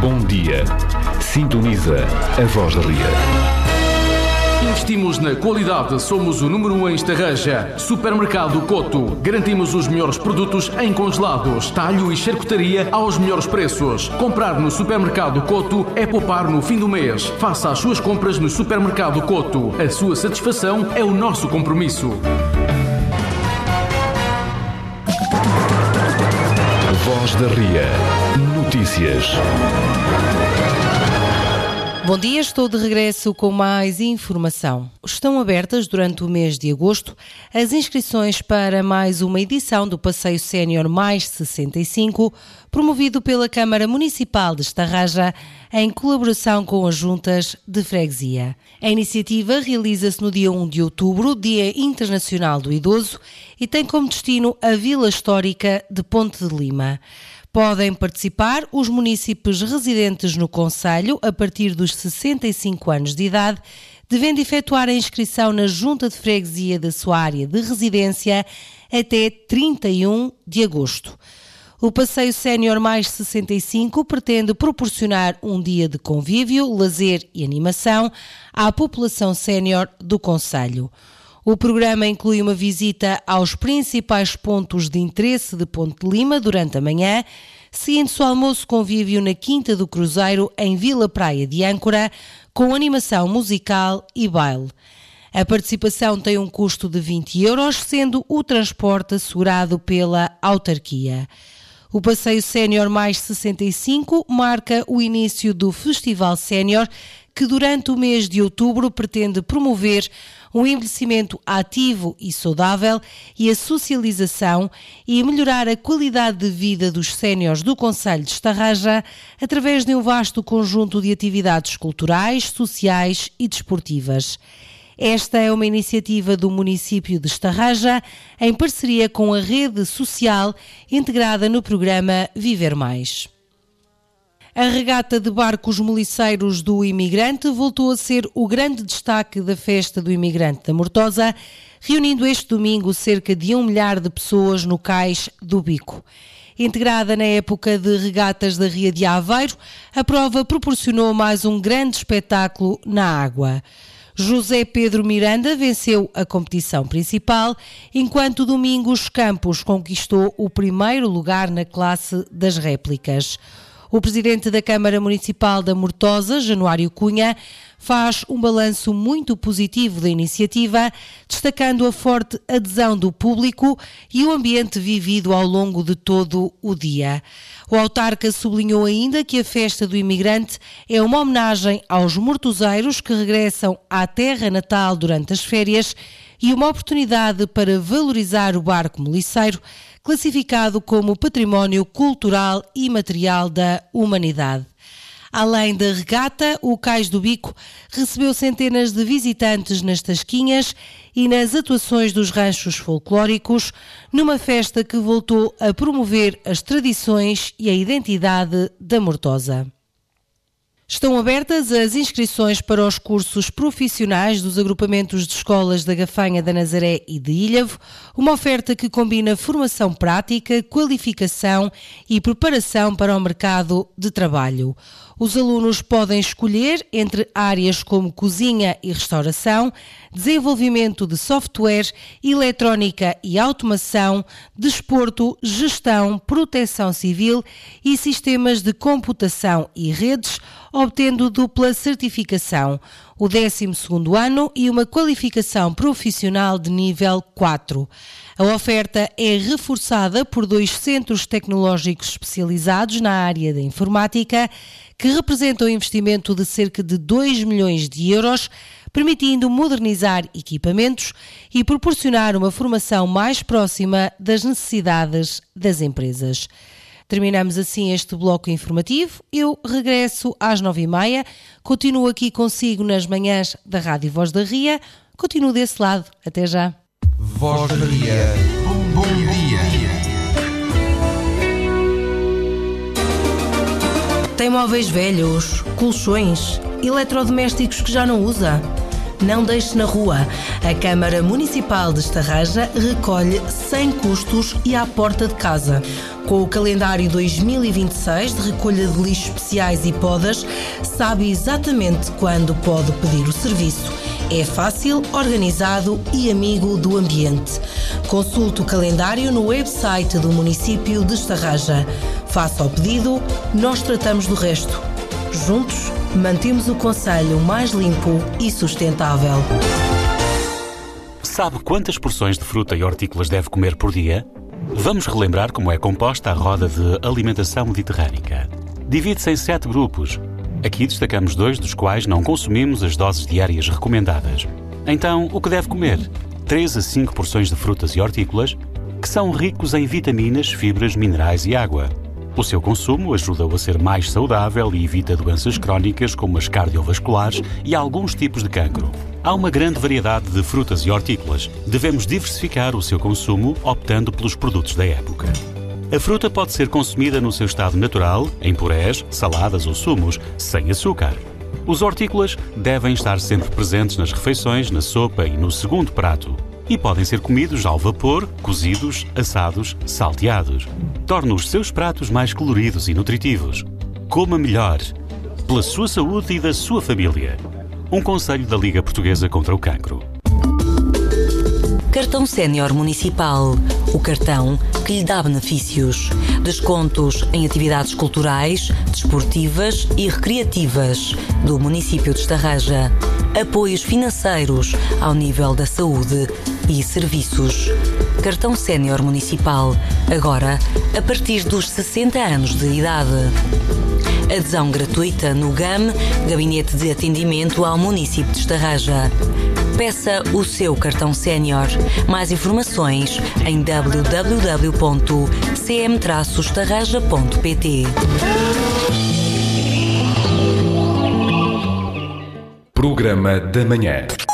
Bom dia. Sintoniza a Voz da Ria. Investimos na qualidade, somos o número 1 em Estarreja. Supermercado Coto. Garantimos os melhores produtos em congelados, talho e charcutaria aos melhores preços. Comprar no Supermercado Coto é poupar no fim do mês. Faça as suas compras no Supermercado Coto. A sua satisfação é o nosso compromisso. Voz da Ria. Notícias. Bom dia, estou de regresso com mais informação. Estão abertas durante o mês de agosto as inscrições para mais uma edição do Passeio Sénior Mais 65, promovido pela Câmara Municipal de Estarreja, em colaboração com as juntas de freguesia. A iniciativa realiza-se no dia 1 de outubro, Dia Internacional do Idoso, e tem como destino a Vila Histórica de Ponte de Lima. Podem participar os munícipes residentes no concelho a partir dos 65 anos de idade, devendo efetuar a inscrição na Junta de Freguesia da sua área de residência até 31 de agosto. O Passeio Sénior Mais 65 pretende proporcionar um dia de convívio, lazer e animação à população sénior do concelho. O programa inclui uma visita aos principais pontos de interesse de Ponte de Lima durante a manhã, seguindo-se o almoço convívio na Quinta do Cruzeiro, em Vila Praia de Âncora, com animação musical e baile. A participação tem um custo de 20 euros, sendo o transporte assegurado pela autarquia. O Passeio Sénior Mais 65 marca o início do Festival Sénior, que durante o mês de outubro pretende promover um envelhecimento ativo e saudável e a socialização e melhorar a qualidade de vida dos séniores do concelho de Estarreja através de um vasto conjunto de atividades culturais, sociais e desportivas. Esta é uma iniciativa do município de Estarreja em parceria com a rede social integrada no programa Viver Mais. A regata de barcos moliceiros do Imigrante voltou a ser o grande destaque da Festa do Imigrante da Mortosa, reunindo este domingo cerca de 1 milhar de pessoas no cais do Bico. Integrada na época de regatas da Ria de Aveiro, a prova proporcionou mais um grande espetáculo na água. José Pedro Miranda venceu a competição principal, enquanto Domingos Campos conquistou o primeiro lugar na classe das réplicas. O presidente da Câmara Municipal da Mortosa, Januário Cunha, faz um balanço muito positivo da iniciativa, destacando a forte adesão do público e o ambiente vivido ao longo de todo o dia. O autarca sublinhou ainda que a Festa do Imigrante é uma homenagem aos mortoseiros que regressam à terra natal durante as férias e uma oportunidade para valorizar o barco moliceiro, classificado como Património Cultural e Material da Humanidade. Além da regata, o Cais do Bico recebeu centenas de visitantes nas tasquinhas e nas atuações dos ranchos folclóricos, numa festa que voltou a promover as tradições e a identidade da Mortosa. Estão abertas as inscrições para os cursos profissionais dos agrupamentos de escolas da Gafanha, da Nazaré e de Ilhavo, uma oferta que combina formação prática, qualificação e preparação para o mercado de trabalho. Os alunos podem escolher entre áreas como cozinha e restauração, desenvolvimento de software, eletrónica e automação, desporto, gestão, proteção civil e sistemas de computação e redes, obtendo dupla certificação, o 12º ano e uma qualificação profissional de nível 4. A oferta é reforçada por 2 centros tecnológicos especializados na área da informática, que representam um investimento de cerca de 2 milhões de euros, permitindo modernizar equipamentos e proporcionar uma formação mais próxima das necessidades das empresas. Terminamos assim este bloco informativo. Eu regresso às 9h30. Continuo aqui consigo nas manhãs da Rádio Voz da Ria. Continuo desse lado. Até já. Voz da Ria. Bom dia. Tem móveis velhos, colchões, eletrodomésticos que já não usa? Não deixe na rua. A Câmara Municipal de Estarreja recolhe sem custos e à porta de casa. Com o calendário 2026 de recolha de lixos especiais e podas, sabe exatamente quando pode pedir o serviço. É fácil, organizado e amigo do ambiente. Consulte o calendário no website do município de Estarreja. Faça o pedido, nós tratamos do resto. Juntos, mantemos o concelho mais limpo e sustentável. Sabe quantas porções de fruta e hortícolas deve comer por dia? Vamos relembrar como é composta a roda de alimentação mediterrânica. Divide-se em 7 grupos. Aqui destacamos 2 dos quais não consumimos as doses diárias recomendadas. Então, o que deve comer? 3 a 5 porções de frutas e hortícolas, que são ricos em vitaminas, fibras, minerais e água. O seu consumo ajuda-o a ser mais saudável e evita doenças crónicas como as cardiovasculares e alguns tipos de cancro. Há uma grande variedade de frutas e hortícolas. Devemos diversificar o seu consumo optando pelos produtos da época. A fruta pode ser consumida no seu estado natural, em purés, saladas ou sumos, sem açúcar. Os hortícolas devem estar sempre presentes nas refeições, na sopa e no segundo prato. E podem ser comidos ao vapor, cozidos, assados, salteados. Torna os seus pratos mais coloridos e nutritivos. Coma melhor, pela sua saúde e da sua família. Um conselho da Liga Portuguesa contra o Cancro. Cartão Sénior Municipal. O cartão que lhe dá benefícios. Descontos em atividades culturais, desportivas e recreativas do município de Estarreja. Apoios financeiros ao nível da saúde e serviços. Cartão Sénior Municipal. Agora, a partir dos 60 anos de idade. Adesão gratuita no GAM, Gabinete de Atendimento ao Município de Estarreja. Peça o seu cartão sénior. Mais informações em www.cm-estarreja.pt. Programa da Manhã.